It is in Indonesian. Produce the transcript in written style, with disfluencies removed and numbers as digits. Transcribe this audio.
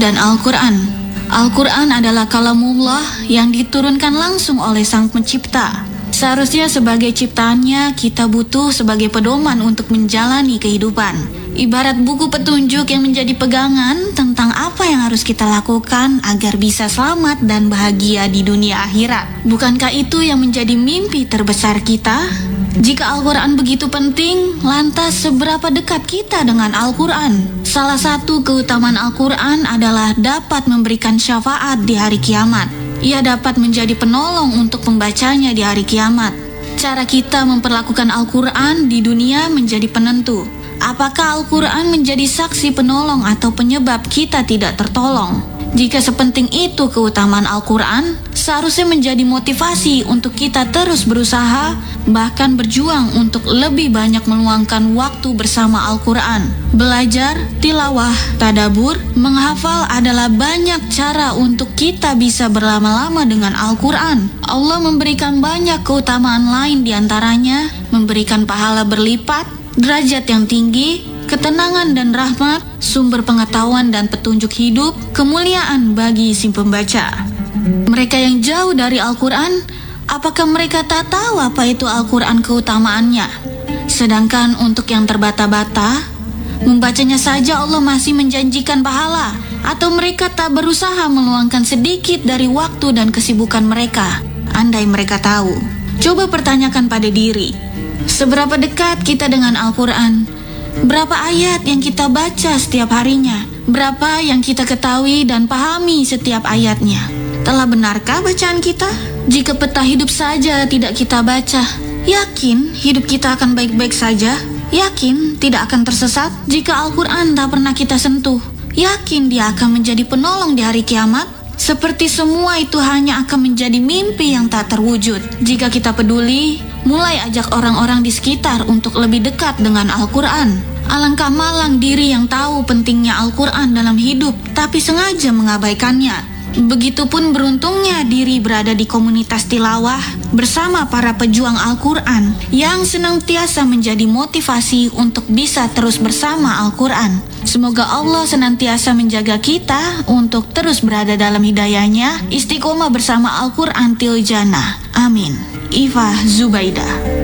dan Al-Quran. Al-Quran adalah kalamullah yang diturunkan langsung oleh Sang Pencipta. Seharusnya sebagai ciptaannya kita butuh sebagai pedoman untuk menjalani kehidupan. Ibarat buku petunjuk yang menjadi pegangan tentang apa yang harus kita lakukan agar bisa selamat dan bahagia di dunia akhirat. Bukankah itu yang menjadi mimpi terbesar kita? Jika Al-Quran begitu penting, lantas seberapa dekat kita dengan Al-Quran? Salah satu keutamaan Al-Quran adalah dapat memberikan syafaat di hari kiamat. Ia dapat menjadi penolong untuk pembacanya di hari kiamat. Cara kita memperlakukan Al-Quran di dunia menjadi penentu. Apakah Al-Quran menjadi saksi penolong atau penyebab kita tidak tertolong? Jika sepenting itu keutamaan Al-Quran, seharusnya menjadi motivasi untuk kita terus berusaha, bahkan berjuang untuk lebih banyak meluangkan waktu bersama Al-Quran. Belajar, tilawah, tadabur, menghafal adalah banyak cara untuk kita bisa berlama-lama dengan Al-Quran. Allah memberikan banyak keutamaan lain diantaranya, memberikan pahala berlipat, derajat yang tinggi, ketenangan dan rahmat, sumber pengetahuan dan petunjuk hidup, kemuliaan bagi si pembaca. Mereka yang jauh dari Al-Quran, apakah mereka tak tahu apa itu Al-Quran keutamaannya? Sedangkan untuk yang terbata-bata, membacanya saja Allah masih menjanjikan pahala, atau mereka tak berusaha meluangkan sedikit dari waktu dan kesibukan mereka. Andai mereka tahu. Coba pertanyakan pada diri, seberapa dekat kita dengan Al-Quran? Berapa ayat yang kita baca setiap harinya? Berapa yang kita ketahui dan pahami setiap ayatnya? Telah benarkah bacaan kita? Jika peta hidup saja tidak kita baca, yakin hidup kita akan baik-baik saja? Yakin tidak akan tersesat? Jika Al-Quran tak pernah kita sentuh, yakin dia akan menjadi penolong di hari kiamat? Seperti semua itu hanya akan menjadi mimpi yang tak terwujud. Jika kita peduli, mulai ajak orang-orang di sekitar untuk lebih dekat dengan Al-Quran. Alangkah malang diri yang tahu pentingnya Al-Quran dalam hidup, tapi sengaja mengabaikannya. Begitupun beruntungnya diri berada di komunitas tilawah bersama para pejuang Al-Quran yang senantiasa menjadi motivasi untuk bisa terus bersama Al-Quran. Semoga Allah senantiasa menjaga kita untuk terus berada dalam hidayahnya, istiqomah bersama Al-Quran til jannah. Amin. Ifah Zubaidah.